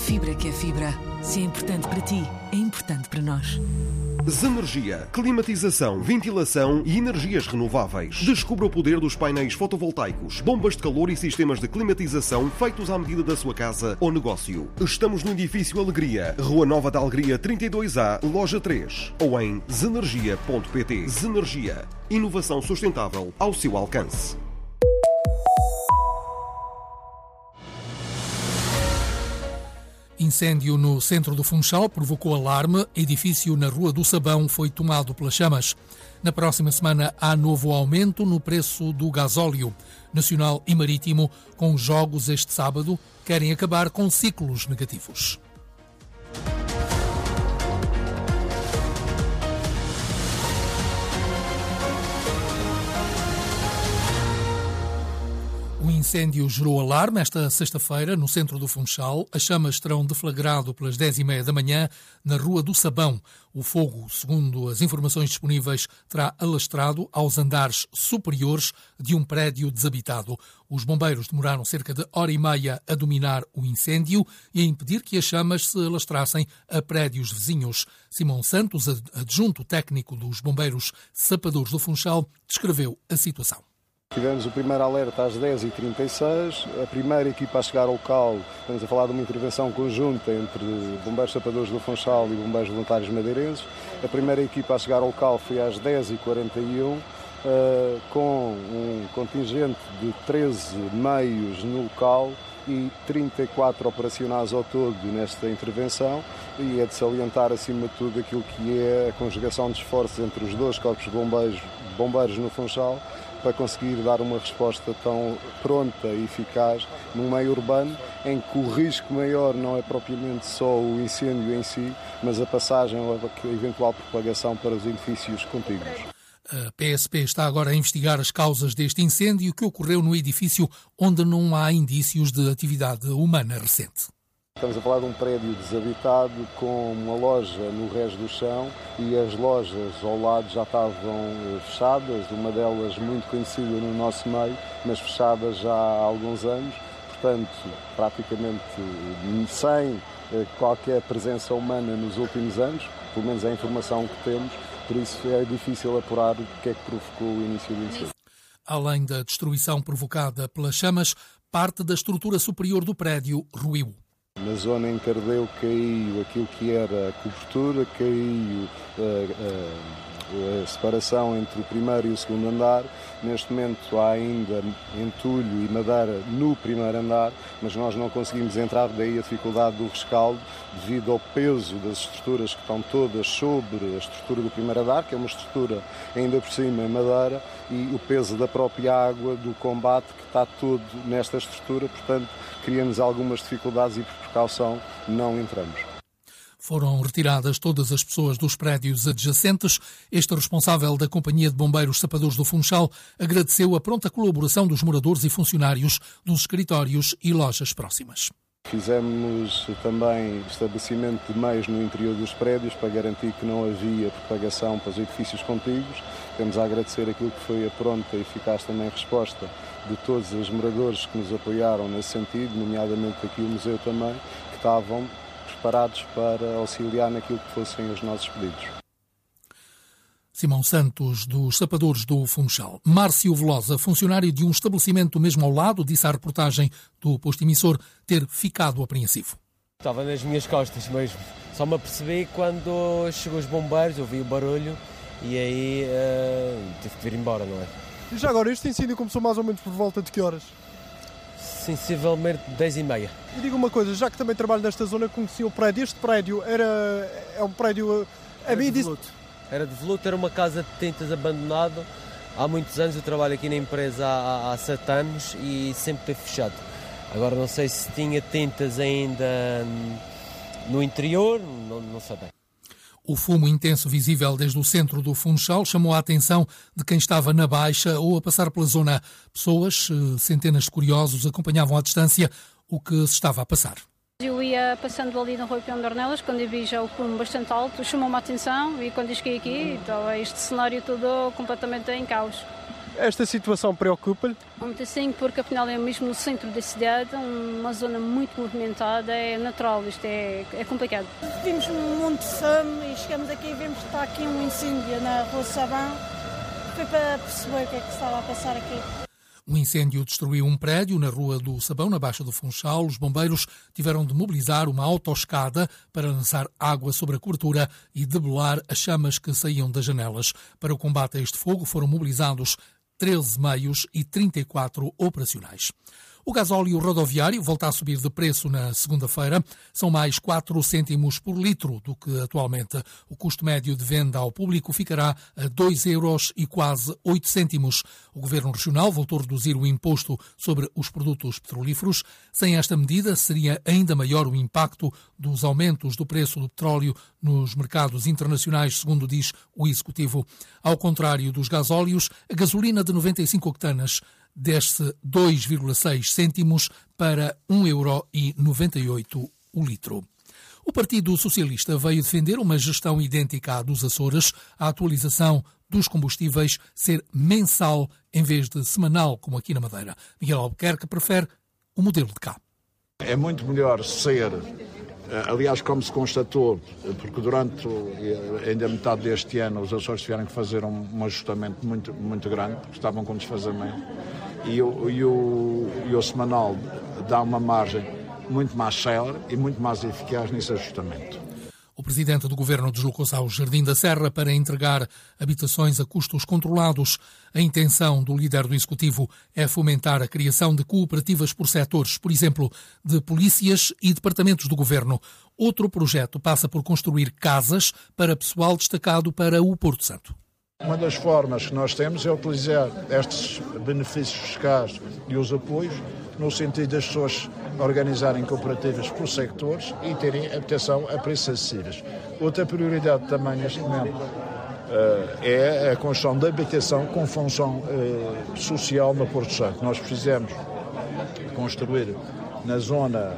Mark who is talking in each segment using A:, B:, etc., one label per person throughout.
A: Fibra que é fibra. Se é importante para ti, é importante para nós.
B: Zenergia, climatização, ventilação e energias renováveis. Descubra o poder dos painéis fotovoltaicos, bombas de calor e sistemas de climatização feitos à medida da sua casa ou negócio. Estamos no edifício Alegria, Rua Nova da Alegria 32A, Loja 3, ou em zenergia.pt. Zenergia, inovação sustentável ao seu alcance.
C: Incêndio no centro do Funchal provocou alarme. Edifício na Rua do Sabão foi tomado pelas chamas. Na próxima semana há novo aumento no preço do gasóleo. Nacional e Marítimo, com jogos este sábado, querem acabar com ciclos negativos. O incêndio gerou alarme esta sexta-feira no centro do Funchal. As chamas terão deflagrado pelas 10h30 da manhã na Rua do Sabão. O fogo, segundo as informações disponíveis, terá alastrado aos andares superiores de um prédio desabitado. Os bombeiros demoraram cerca de hora e meia a dominar o incêndio e a impedir que as chamas se alastrassem a prédios vizinhos. Simão Santos, adjunto técnico dos bombeiros sapadores do Funchal, descreveu a situação.
D: Tivemos o primeiro alerta às 10h36, a primeira equipa a chegar ao local, estamos a falar de uma intervenção conjunta entre bombeiros sapadores do Funchal e bombeiros voluntários madeirenses. A primeira equipa a chegar ao local foi às 10h41, com um contingente de 13 meios no local e 34 operacionais ao todo nesta intervenção, e é de salientar acima de tudo aquilo que é a conjugação de esforços entre os dois corpos de bombeiros no Funchal, para conseguir dar uma resposta tão pronta e eficaz num meio urbano em que o risco maior não é propriamente só o incêndio em si, mas a passagem ou a eventual propagação para os edifícios contíguos.
C: A PSP está agora a investigar as causas deste incêndio que ocorreu no edifício onde não há indícios de atividade humana recente.
D: Estamos a falar de um prédio desabitado com uma loja no resto do chão e as lojas ao lado já estavam fechadas, uma delas muito conhecida no nosso meio, mas fechada já há alguns anos, portanto praticamente sem qualquer presença humana nos últimos anos, pelo menos é a informação que temos, por isso é difícil apurar o que é que provocou o início do incêndio.
C: Além da destruição provocada pelas chamas, parte da estrutura superior do prédio ruiu.
D: Na zona em que ardeu caiu aquilo que era a cobertura, caiu a separação entre o primeiro e o segundo andar. Neste momento há ainda entulho e madeira no primeiro andar, mas nós não conseguimos entrar, daí a dificuldade do rescaldo, devido ao peso das estruturas que estão todas sobre a estrutura do primeiro andar, que é uma estrutura ainda por cima em madeira, e o peso da própria água, do combate, que está todo nesta estrutura, portanto, criamos algumas dificuldades e, por precaução, não entramos.
C: Foram retiradas todas as pessoas dos prédios adjacentes. Este responsável da Companhia de Bombeiros Sapadores do Funchal agradeceu a pronta colaboração dos moradores e funcionários dos escritórios e lojas próximas.
D: Fizemos também estabelecimento de meios no interior dos prédios para garantir que não havia propagação para os edifícios contíguos. Temos a agradecer aquilo que foi a pronta e eficaz também resposta de todos os moradores que nos apoiaram nesse sentido, nomeadamente aqui o museu também, que estavam preparados para auxiliar naquilo que fossem os nossos pedidos.
C: Simão Santos, dos Sapadores do Funchal. Márcio Velosa, funcionário de um estabelecimento mesmo ao lado, disse à reportagem do posto emissor ter ficado apreensivo.
E: Estava nas minhas costas mesmo. Só me apercebi quando chegou os bombeiros, ouvi o barulho e aí tive de vir embora, não é?
F: E já agora, este incêndio começou mais ou menos por volta de que horas?
E: Sensivelmente 10h30.
F: E diga uma coisa, já que também trabalho nesta zona, conheci o prédio. Este prédio é um prédio...
E: Era de voluto, era uma casa de tintas abandonada. Há muitos anos, eu trabalho aqui na empresa há 7 anos e sempre teve fechado. Agora não sei se tinha tintas ainda no interior, não sei bem.
C: O fumo intenso visível desde o centro do Funchal chamou a atenção de quem estava na Baixa ou a passar pela zona. Pessoas, centenas de curiosos, acompanhavam à distância o que se estava a passar.
G: Eu ia passando ali no Rui Peão de Ornelas, quando eu vi já o fumo bastante alto, chamou-me a atenção e quando eu cheguei aqui, estava este cenário todo completamente em caos.
F: Esta situação preocupa-lhe?
G: Muito assim, porque afinal é mesmo no centro da cidade, uma zona muito movimentada, é natural, isto é complicado.
H: Vimos muito fome e chegamos aqui e vemos que está aqui um incêndio na Rua Sabão. Foi para perceber o que é que estava a passar aqui.
C: Um incêndio destruiu um prédio na Rua do Sabão, na Baixa do Funchal. Os bombeiros tiveram de mobilizar uma autoescada para lançar água sobre a cobertura e debelar as chamas que saíam das janelas. Para o combate a este fogo foram mobilizados 13 meios e 34 operacionais. O gasóleo rodoviário volta a subir de preço na segunda-feira. São mais 4 cêntimos por litro do que atualmente. O custo médio de venda ao público ficará a 2 euros e quase 8 cêntimos. O Governo Regional voltou a reduzir o imposto sobre os produtos petrolíferos. Sem esta medida, seria ainda maior o impacto dos aumentos do preço do petróleo nos mercados internacionais, segundo diz o Executivo. Ao contrário dos gasóleos, a gasolina de 95 octanas desce 2,6 cêntimos para 1,98€ o litro. O Partido Socialista veio defender uma gestão idêntica à dos Açores, a atualização dos combustíveis ser mensal em vez de semanal, como aqui na Madeira. Miguel Albuquerque prefere o modelo de cá.
I: É muito melhor ser, aliás, como se constatou, porque durante ainda metade deste ano os Açores tiveram que fazer um ajustamento muito grande, porque estavam com desfazamento, e o semanal dá uma margem muito mais célere e muito mais eficaz nesse ajustamento.
C: O presidente do governo deslocou-se ao Jardim da Serra para entregar habitações a custos controlados. A intenção do líder do Executivo é fomentar a criação de cooperativas por setores, por exemplo, de polícias e departamentos do governo. Outro projeto passa por construir casas para pessoal destacado para o Porto Santo.
I: Uma das formas que nós temos é utilizar estes benefícios fiscais e os apoios no sentido das pessoas organizarem cooperativas por sectores e terem habitação a preços acessíveis. Outra prioridade também neste momento é a construção de habitação com função social no Porto Santo. Nós precisamos construir na zona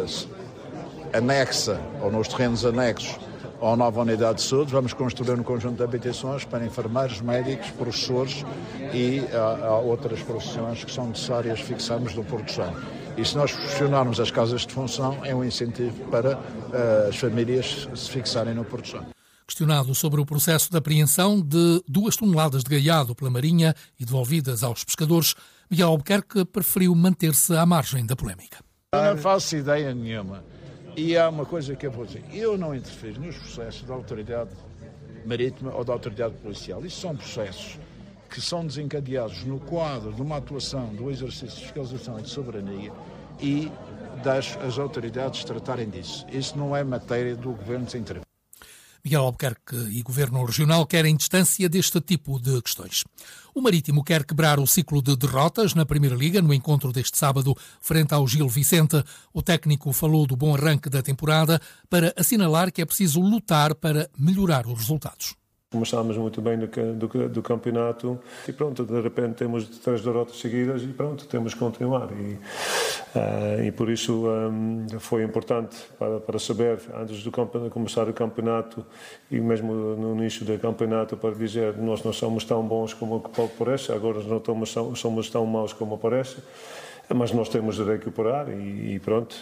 I: anexa ou nos terrenos anexos à nova unidade de saúde. Vamos construir um conjunto de habitações para enfermeiros, médicos, professores e há outras profissões que são necessárias fixarmos no Porto Santo. E se nós funcionarmos as casas de função, é um incentivo para as famílias se fixarem no Porto Santo.
C: Questionado sobre o processo de apreensão de 2 toneladas de gaiado pela Marinha e devolvidas aos pescadores, Miguel Albuquerque preferiu manter-se à margem da polémica.
I: Eu não faço ideia nenhuma. E há uma coisa que eu vou dizer, eu não interfiro nos processos da autoridade marítima ou da autoridade policial. Isso são processos que são desencadeados no quadro de uma atuação do exercício de fiscalização e de soberania e as autoridades tratarem disso. Isso não é matéria do Governo de intervir.
C: Miguel Albuquerque e Governo Regional querem distância deste tipo de questões. O Marítimo quer quebrar o ciclo de derrotas na Primeira Liga no encontro deste sábado frente ao Gil Vicente. O técnico falou do bom arranque da temporada para assinalar que é preciso lutar para melhorar os resultados.
J: Começámos muito bem do campeonato e pronto, de repente temos 3 derrotas seguidas e pronto, temos que continuar e por isso foi importante para saber antes de começar o campeonato e mesmo no início do campeonato para dizer nós não somos tão bons como parece, agora não somos tão maus como parece, mas nós temos de recuperar e pronto,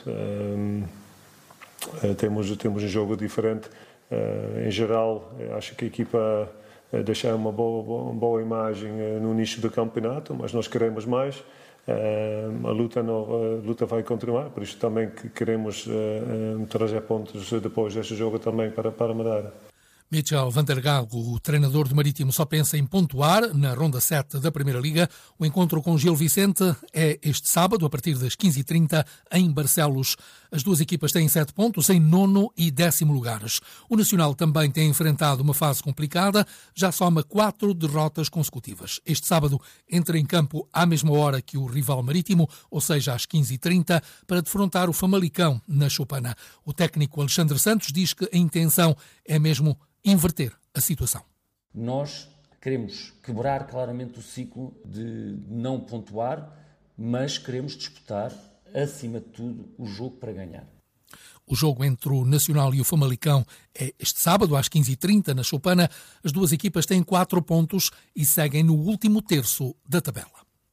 J: temos um jogo diferente. Em geral, acho que a equipa deixou uma boa imagem no início do campeonato, mas nós queremos mais. A luta vai continuar, por isso também queremos trazer pontos depois deste jogo também para a Madeira.
C: Michel van der Gago, o treinador do Marítimo, só pensa em pontuar na ronda 7 da Primeira Liga. O encontro com Gil Vicente é este sábado, a partir das 15h30, em Barcelos. As duas equipas têm 7 pontos em 9º e 10º lugares. O Nacional também tem enfrentado uma fase complicada, já soma 4 derrotas consecutivas. Este sábado entra em campo à mesma hora que o rival Marítimo, ou seja, às 15h30, para defrontar o Famalicão na Choupana. O técnico Alexandre Santos diz que a intenção é mesmo inverter a situação.
K: Nós queremos quebrar claramente o ciclo de não pontuar, mas queremos disputar, acima de tudo, o jogo para ganhar.
C: O jogo entre o Nacional e o Famalicão é este sábado, às 15h30, na Choupana. As duas equipas têm 4 pontos e seguem no último terço da tabela.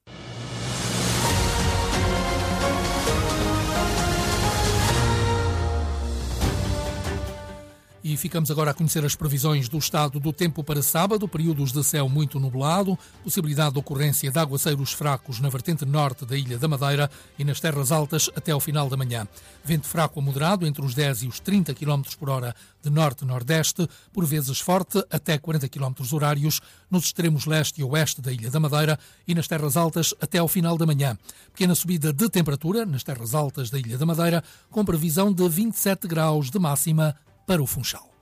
C: E ficamos agora a conhecer as previsões do estado do tempo para sábado, períodos de céu muito nublado, possibilidade de ocorrência de aguaceiros fracos na vertente norte da Ilha da Madeira e nas terras altas até ao final da manhã. Vento fraco a moderado entre os 10 e os 30 km por hora de norte-nordeste, por vezes forte até 40 km horários nos extremos leste e oeste da Ilha da Madeira e nas terras altas até ao final da manhã. Pequena subida de temperatura nas terras altas da Ilha da Madeira, com previsão de 27 graus de máxima para o Funchal.